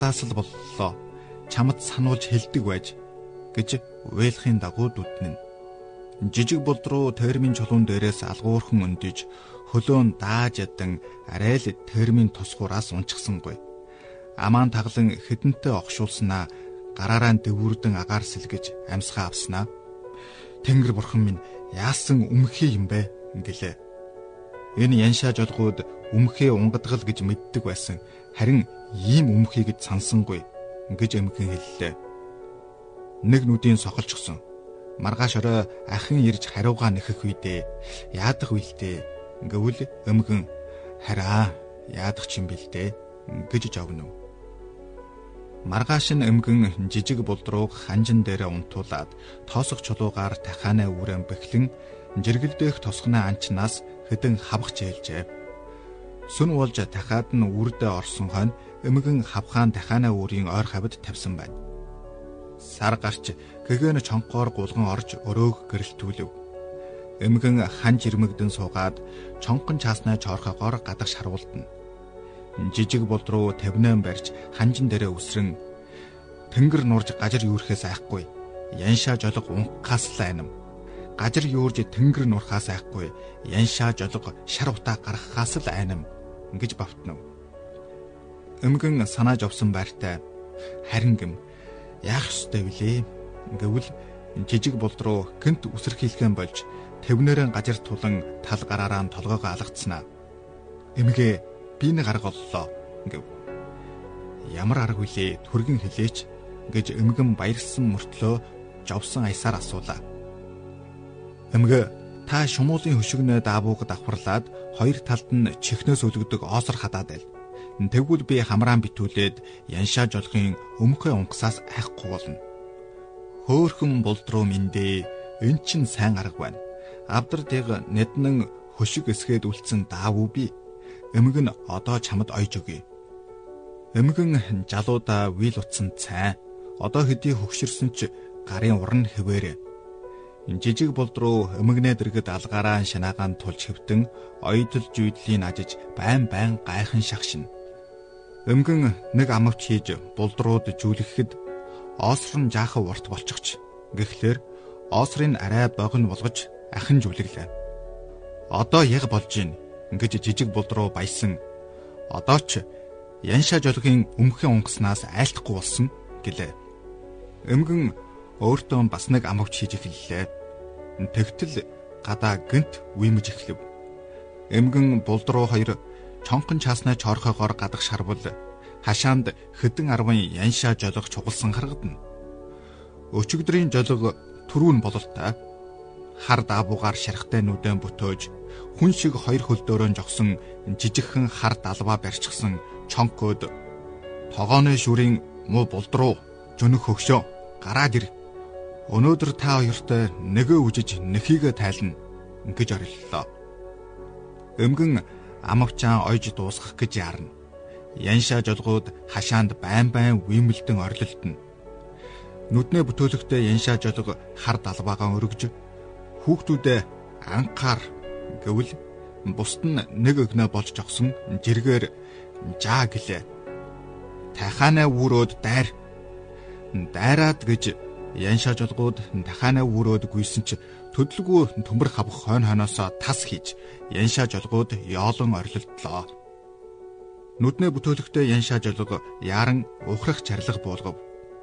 Даасал боллоо. Чамд сануулж хэлдэг байж гэж уйлахын дагуу дүтнэн. Жижиг булд руу термин чулуун дээрээс алгуурхан өндөж хөлөөн дааж ядан арай л термин тусгуураас унчсангүй. Амаан таглан хэдэнтэй огшуулснаа гараараа дэвүрдэн агаар сэлгэж амьсгаа авснаа. Тэнгэр бурхан минь яасан өмхий юм бэ гэлээ. Энэ яншаа жолгууд өмхий унгадгал гэж мэддэг байсан. Харин ийм өмхий гэж сансангүй гэж эмгэн хэллээ. Нэг нүдийн сохолч гсэн. Маргааш орой ахин ирж хариугаа нэхэх үедээ яадах үйлдээ гэвэл эмгэн хараа яадах ч юм бэлдээ гэж жавна. Маргааш нь эмгэн жижиг булд руу ханжин дээрээ унтуулад тоосох чулуугаар дахианаа үрэн бэхлэн жиргэлдэх тосгоны анчнаас хэдэн хавх чээлжээ. Сүн болж дахиад нь үрдээ орсон хойно эмгэн хавхаан дахианаа үрийн ойр хавьд тавьсан байна. Сар гарч гэгэн чонгоор гулган орж өрөөг гэрэлтүүлв. Эмгэн ханж ирмэгдэн суугаад чонгон чааснаа чорхогоор гадаг шарвуулдана. Жижиг булд руу тавнан барьж ханжин дээрээ үсрэн тэнгэр нурж гажир юурхээс айхгүй. Яншаа жолго унхахаас л айнам. Гажир юурж тэнгэр нурхаас айхгүй. Яншаа жолго шар утаа гаргахаас л айнам гэж бавтнав. Эмгэн санааж овсон байртай харин гэм яах ёстой вүлээ гэвэл жижиг булд руу гэнт үсэрхийлгэн болж тэвнэрэн гажир тулан тал гараараа толгоогоо алгацснаа. Эмгээ би нэг арга оллоо гэв. Ямар арга вүлээ түргэн хэлээч гэж эмгэн баярлсан мөртлөө жовсон аясаар асуулаа. Эмгэ та шумуулын хөшигнөө даабууг давхарлаад хоёр талд нь чихнөөс өлгдөг оосор хадаад байл. Тэгвэл би хамраан битүүлээд яншаа жолгын өмхөө унгасаас айхгүй болно. Хөөхөн булд руу миндээ эн чин сайн арга байна. Авдарыг нэднэн хөшиг эсгээд үлдсэн даавуу би. Эмгэн одоо чамд ойж өгье. Эмгэн жалуудаа вил утсан цай. Одоо хэдий хөгшөрсөн ч гарын уран хэвээрээ. Жижиг булд руу эмгэнээ дэргэд алгаараа шанаагаан тулж хэвтэн оёдол жүйдлийн ажиж байн гайхан шахшин. Эмгэн нэг амавч хийж булдрууд жүүлэхэд оосрон жаахан урт болчихч. Гэхдээ оосрын арай богино болгож ахин жүүлэглээ. Одоо яг болж гин гэж жижиг булд руу баясан. Одоо ч яншаа жолгийн өмхөн унгаснаас айлтахгүй болсон гэлээ. Эмгэн өөртөө бас нэг амавч хийж эхэллээ. Тэгтэл гадаа гэнт үемж эхлэв. Эмгэн булд руу хоёр чонхон чааснаа чорхоогоор гадах шарвал хашаанд хэдэн 10 яншаа жолго чугалсан харагдана. Өчигдрийн жолго түрүүн бололтой хар даабуугаар шархтай нүдэн бүтөөж хүн шиг хоёр хөлдөөрөө жогсон жижигхэн хар далбаа барьчихсан чонкод тогооны шүрийн муу булд руу жөнөх хөгшөө гараад ир. Өнөөдөр та хоёртой нэгэ үжиж нэхийгэ тайлна гэж ориллоо. Эмгэн амавчаан ойж дуусгах гэж яарна. Яншаа жолгууд хашаанд байн вимэлдэн орлолдно. Нүднээ бүтөөлөхдөө яншаа жолго хар далбаагаан өргөж хүүхдүүдээ анхаар гэвэл бусд нь нэг өгнө болж жогсон жиргээр жаа гэлээ. Тахаанаа үүрөөд дайраад гэж яншаа жолгууд тахаанаа үүрөөд гүйсэн ч төдлөгөө төмөр хавх хойноосоо тас хийж яншаа жолгууд яолон орлолдлоо. Нүднээ бүтөөлөхдөө яншаа жолго яран ухрах чарлаг буулгав.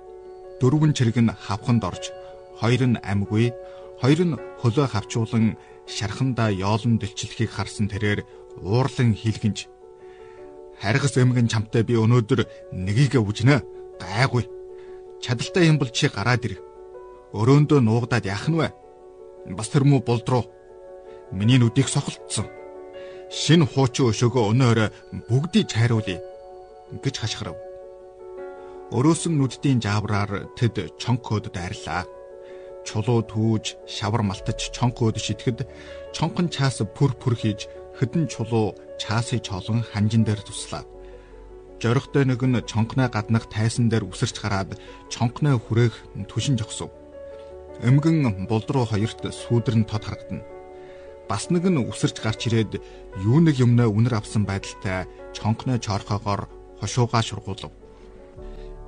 4 чирэг нь хавханд орж, 2 нь амьгүй, 2 нь хөлөө хавчуулан шархандаа яолон дэлчлэхийг харсан тэрээр уурлан хилгэнж харгас эмгэн чамтай би өнөөдөр нэгийг үжнэ гайгүй. Чадaltaй юм бол чи гараад ир. Өрөөндөө нуугдаад яах нь вэ? Бас тэр муу булд руу. Миний нүдийг сохолцсон. Шинэ хуучин өшөөгөө өнөөрэ бүгдийг хайруулъя гэж хашгирав. Өрөөсөн нүдтийн жаавраар тэд чонкод дайрлаа. Чулуу түүж, шавар малтаж чонкод шитгэд чонкон чаас пүр хийж хэдэн чулуу чаасыг чолон ханжин дээр туслаа. Жорхтой нэг нь чонкноо гаднах тайсан дээр үсэрч гараад чонкноо хүрээх түшин жогсов. Эмгэн булд руу хоёрт сүүдэр нь тод харагдана. Бас нэг нь үсэрч гарч ирээд юу нэг юмнаа үнэр авсан байдалтай чонкноо чорхоогоор хошуугаа шургуулв.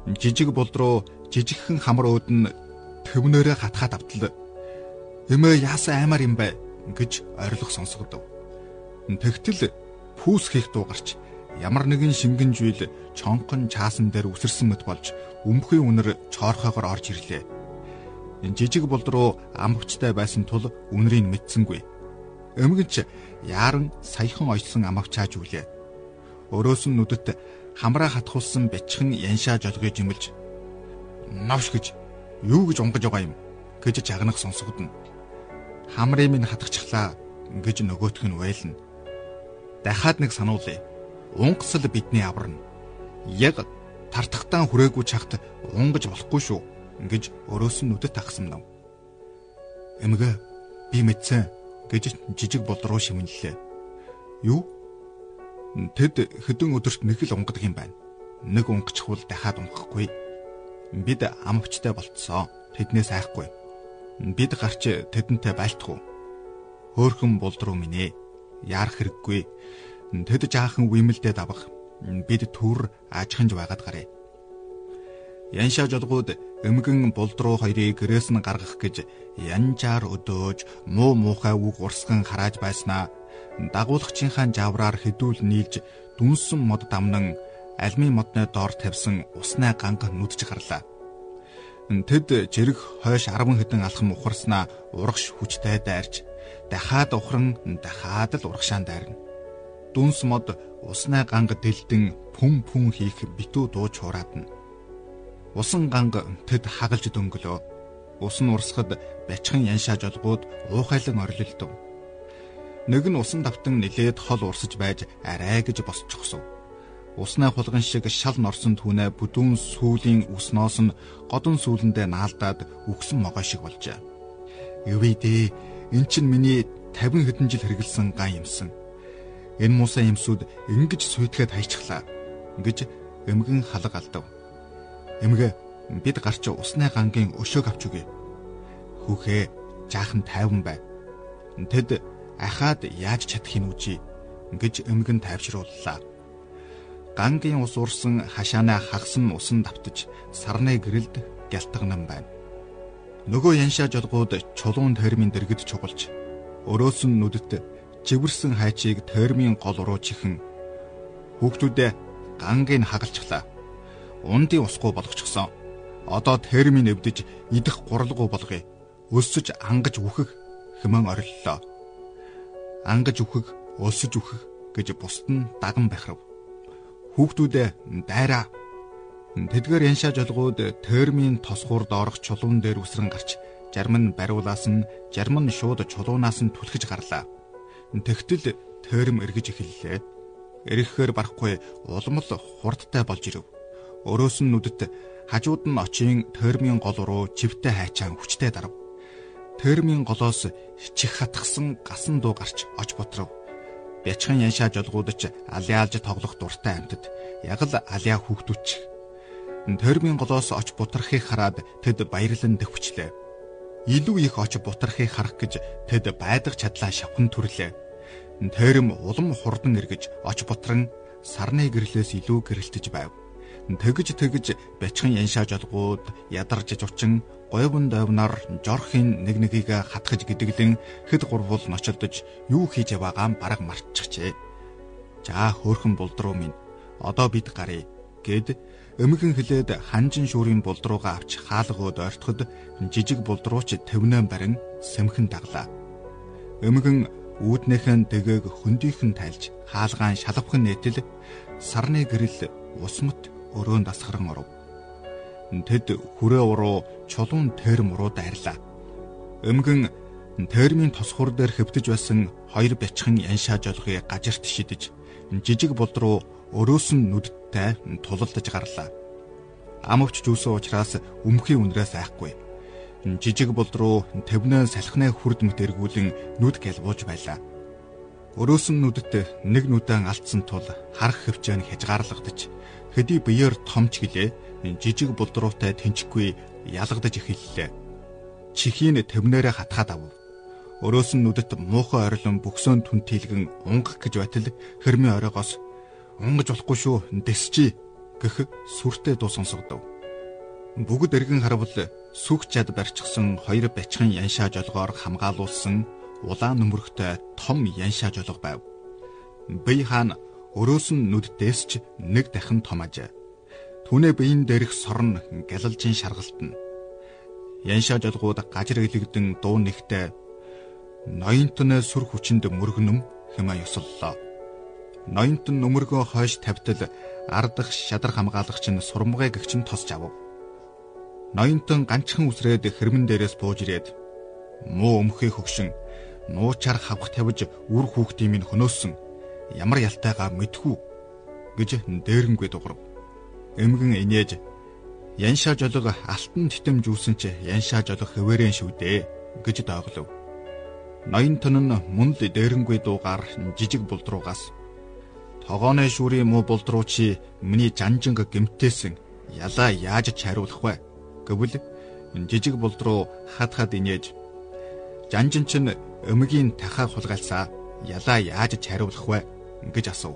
Жижиг болдруу жижигхэн хамар өөдөн төвнөөрөө хатгаад автал "Эмээ яасан аймаар юм бэ?" гэж орилго сонсгодов. Тэгтэл пүүс хийх дуугарч ямар нэгэн шингэн жуйл чонхон чаасан дээр үсэрсэн мэт болж өмхий үнэр чоорхоогоор орж ирлээ. Жижиг болдруу амвчтай байсан тул үнэрийг мэдсэнгүй. Эмгэнч яаран саяхан ойсон амавчааж үлээ. Өрөөс нь нүдэт хамраа хатгуулсан бячхан яншаа жолгой жимэлж "Новш гэж юу гэж унгаж байгаа юм" гэж жагнах сонсогдно. "Хамрыг минь хатгачихлаа" гэж нөгөөх нь уйлна. Дахиад нэг сануулъя. Унгасл бидний аварна. Яг тартахтаа хүрээгүй чагт унгаж болохгүй шүү гэж өрөөс нь нүдэт тагсамнав. "Эмгээ, би мэдсэн" гэж жижиг болдруу шимнэлээ. "Юу?" "Тэд хэдэн өдөрт нэг л унгадаг юм байна. Нэг унгачхвал дахиад унгахгүй. Бид амвчтай болцсон. Тэднээс айхгүй. Бид гарч тэдэнтэй байлтах уу?" "Хөөхөн болдруу минь ээ. Яарах хэрэггүй. Тэд жаахан үемэлдээ давах. Бид түр ажиханж байгаад гарыг." Яншаа жолгууд эмгэн болдруу хоёрыг гэрээс нь гаргах гэж янжаар өдөөж муу муухай үг урсган харааж байснаа дагуулагчийнхаа жавраар хэдүүл нийлж дүнсэн мод дамнан альмийн модны доор тавьсан усны ганг нүдж гарлаа. Тэд жирэг хойш 10 хэдэн алхам ухарснаа урагш хүчтэй дайрч дахиад ухран дахиад л урагшаан дайрна. Дүнс мод усны ганг дэлдэн пүм пүм хийх битүү дууж хураадна. Усан ганг тэд хагалж дөнгөлөө. Ус нь урсгад бячхан яншаа жолгууд уухайлан орилолдов. Нэг нь усан давтан нилээд хол урсаж байж арай гэж босчихсов. Усны хулган шиг шал норсон түүнээ бүдүүн сүүлийн усноос нь годон сүүлэндээ наалдаад үгсэн могой шиг болжээ. "Өвөө дээ, эн чинь миний 50 хэдэн жил хэрэгэлсэн ган юмсан. Энэ муусаа юмсууд ингэж суйдгээд хайчихлаа" гэж эмгэн халаг алдав. "Эмгээ, бид гарч усны гангийн өшөөг авч өгье." "Хүүхээ, жаахан тайван бай. Тэд ахаад яаж чадах юм үжи" гэж эмгэн тайвшрууллаа. Гангийн ус урсан хашаанаа хагсан усан давтаж сарны гэрэлд гялтганан байна. Нөгөө яншаа жолгууд чулуун термин дэргэд чугалж өрөөс нь нүдэт живэрсэн хайчийг термин гол руу чихэн "Хүүхдүүдээ, гангийг хагалчихлаа. Ундын усгүй болгочихсон. Одоо термин эвдэж идэх гуралгүй болгоё. Өсөж ангаж үхэх" хэмээн ориллоо. Ангаж үхэх, өсөж үхэх гэж бусд нь даган бахрав. "Хүүхдүүдээ, дайраа." Тэдгээр яншаа жолгууд термин тосгуур доорох чулуун дээр үсрэн гарч жарман бариулаас нь жарман шууд чулуунаас нь түлхэж гарлаа. Тэгтэл терм эргэж эхэллээ. Эрэххээр барахгүй улмал хурдтай болж ирэв. Өрөөс нь нүдэт хажууд нь очийн термин гол руу живтэй хайчаан хүчтэй дарав. Термин голоос чих хатгсан гасан дуу гарч ож бутрав. Бячхан яншаа жолгууд ч алиалж тоглох дуртай амьтад яг л алиа хүүхдүүч. Термин голоос оч бутрахыг хараад тэд баярлан дэвчлээ. Илүү их оч бутрахыг харах гэж тэд байдаг чадлаа шавхан төрлөө. Терм улам хурдан эргэж оч бутран сарны гэрлээс илүү гэрэлтэж байв. Тэгж бячхан яншаа жолгууд ядарж жучин говьн довноор жорхын нэг нэгийг хатгаж gidiглэн хэд гурвал ночилдож юу хийж яваагаа бараг мартчихжээ. "За хөөхөн болдруу минь, одоо бид гарыг" гэд эмгэн хэлээд ханжин шүүрийн болдруугаа авч хаалгууд ойртоход жижиг болдрууч төвнөн барин сэмхэн даглаа. Эмгэн үүднийхэн дэгээг хөндийхэн тайлж хаалгаан шалавхан нээтэл сарны гэрэл усмат өрөөнд дасгаран оров. Тэд хүрээ уруу чулуун терм руу дайрлаа. Эмгэн термийн тосхур дээр хэвтэж байсан хоёр бячхан яншаа жолгыг гажирт шидэж жижиг болдруу өрөөс нь нүдтэй тулалдаж гарлаа. Амвч жүүсэн учраас өмхий үнрээс айхгүй. Жижиг болдруу төвнөө салхины хүрдмэт эргүүлэн нүд гэлбууж байлаа. Өрөөс нь нүдэт нэг нүдэн алдсан тул харах хөвчөөн хязгаарлагдаж хэдий биеэр томч гэлээ жижиг болдруутай тэнчгүй ялгадаж эхэллээ. Чихийн төвнөрөө хатгаад авав. Өрөөс нь нүдэт муухай орилон бөксөөн түнтийлгэн унгах гэж байтал хэрмийн оройгоос "Унгаж болохгүй шүү, дэсчи" гэх сүртэй дуу сонсогдов. Бүгд эргэн харвал сүх жад барьчихсан 2 бячхан яншаа жолгоор хамгаалуулсан улаан нөмөрхтэй том яншаа жолго байв. Бие хаан өрөөс нь нүддээс ч нэг дахин том аж. Түүнээ биеийн дээрх сорн галалжин шаргалтна. Яншаа жолгууд гажир илэгдэн дуу нэгтэй ноёнтон сүр хүчинд мөргөнөм хэмээн ёслолоо. Ноёнтон нөмөргөө хойш тавьтал ардах шадар хамгаалагч нь сурмгай гэгчин тосч авав. Ноёнтон ганчхан үсрээд хэрмэн дээрээс бууж ирээд муу өмхөө хөгшин нуучаар хавх тавьж үр хүүхдийн минь хөнөөсөн ямар ялтайгаа мэдхүү гэж дээрэнгүй дуурав. Эмгэн инээж яншаа жолго алтан титэм жүүсэн ч яншаа жолго хэвээрэн шүү дээ гэж дооглов. Ноёнтон нь мөнд дээрэнгүй дуугаар жижиг булдруугаас тогооны шүүрийн муу булдруу чи миний жанжинг гэмтээсэн ялаа яаж чариулах вэ гэвэл жижиг булдруу хад инээж жанжин чинь өмгийн тахаа хулгайлсаа ялаа яаж чариулах вэ гэж асуув.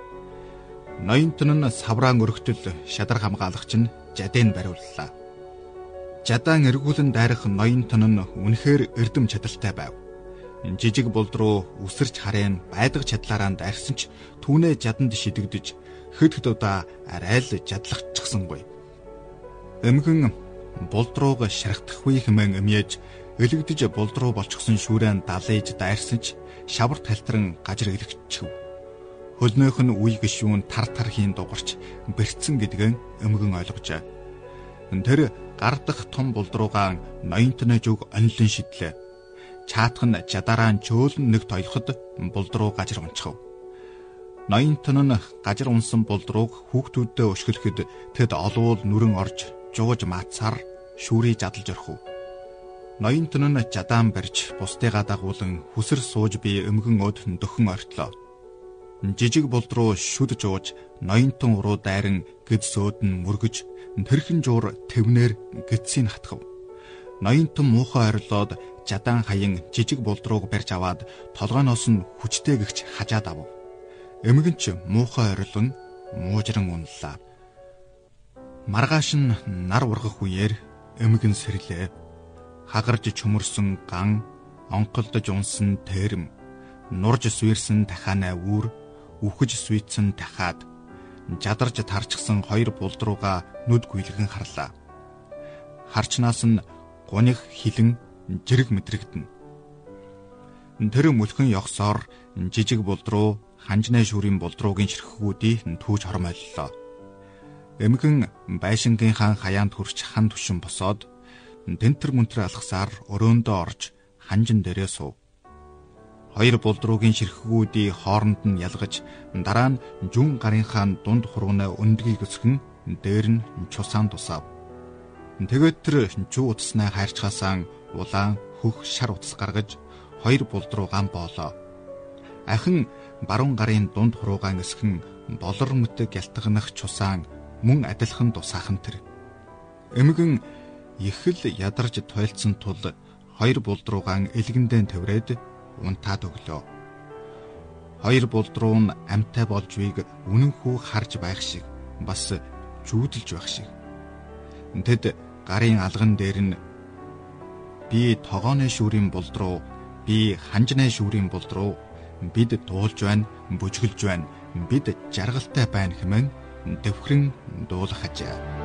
Ноёнтон нь савраан өргөтөл шадар хамгаалагч нь жадыг бариуллаа. Жадаан эргүүлэн дайрах ноёнтон нь үнэхээр эрдэм чадaltaй байв. Жижиг булдруу үсэрч харeen байдаг чадлаараа дайрсан ч түүнээ жаданд шидэгдэж хэд удаа арай л жадлагччихсангүй. Эмгэн булдрууг шархдахгүй хэмээн эмээж элэгдэж булдруу болчихсон шүүрэн далээж дайрсан ч шавар талтран гажир элэгчв. Хөлнөөх нь үе гişүүн тар хийн дугарч бэрцэн гэдгэн эмгэн ойлгожээ. Тэр гардах том булдруугаан ноёнтны зүг онлон шидлээ. Чаатах нь жадараа чөөлн нэгт ойлгоход булдруу гажир унчхав. Ноёнтон нь гажир унсан булдрууг хүүхдүүдэд өшгөлөхөд тэд олвол нүрэн орж жууж маацаар шүүрий жадалж орхив. Ноёнтон нь жадаан барьж бусдыгаа дагуулan хүсэр сууж би эмгэн өд дөхөн ортлоо. Жижиг булдруу шүд жууж ноёнтон уруу дайран гэд сөөдөн мөргөж тэрхэн жуур тэвнэр гэдсийг хатгав. Ноёнтон муухай орилоод жадаан хаян жижиг булдрууг барьж аваад толгойноос нь хүчтэй гихч хажаад авав. Эмгэн ч муухай орилон муужран унлаа. Маргааш нь нар ургах үеэр эмгэн сэрлээ. Хагарж чөмөрсөн ган, онголдож унсан тэрэм, нурж сүйрсэн дахаанаа үүр, үхэж сүйдсэн дахаад, жадарж тарчсан 2 булдрууга нүд гүйлгэн харлаа. Харчнаас нь гуних хилэн жирэг мэдрэгдэнэ. Тэр мөлхөн ёгсоор жижиг булдруу ханжны шүүрийн булдруугийн ширхгүүдийг түүж хормойллоо. Эмгэн байшингийн хаан хаяанд хүрч хан түшин босоод тентэр мөнтөр алхасаар өрөөндөө орж ханжин дээрээ суув. 2 булдруугийн ширхгүүдийг хооронд нь ялгаж дараа нь жүн гарынхаа дунд хургана өндгийг өсгөн дээр нь чусаан тусав. Тэгээд тэр чүү утаснаа хайрчхаасаа улаан хөх шар утас гаргаж 2 булдруугаан боолоо. Ахин баруун гарын дунд хуруугаан өсгөн болор мэт гялтганах чусаан мөн адилхан тусаахан тэр. Эмгэн их л ядарж тойлцсон тул 2 булдруугаан элгэндэн тавраад унтаад өглөө. 2 булдруу нь амтай болж вийг үнэнхүү харж байх шиг бас зүүдэлж байх шиг. Тэд гарын алган дээр нь би тогооны шүүрийн булдруу, би ханжны шүүрийн булдруу, бид дуулж байна, бүжгэлж байна, бид жаргалтай байна хэмээн дэвхрэн дуулах ажээ.